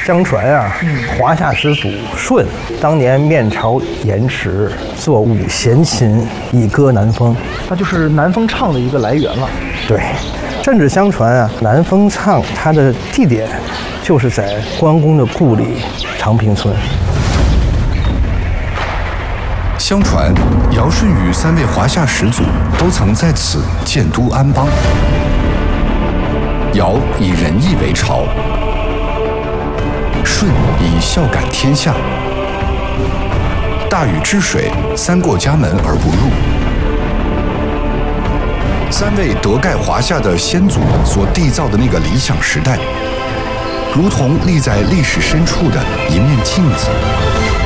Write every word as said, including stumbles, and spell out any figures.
相传啊，华夏始祖舜当年面朝盐池，作五弦琴，以歌南风。 那就是南风唱的一个来源了。 对，甚至相传啊，南风唱它的地点就是在关公的故里长平村。 相传，尧舜禹三位华夏始祖都曾在此建都安邦。尧以仁义为朝，舜以孝感天下。大禹治水，三过家门而不入。三位德盖华夏的先祖所缔造的那个理想时代，如同立在历史深处的一面镜子。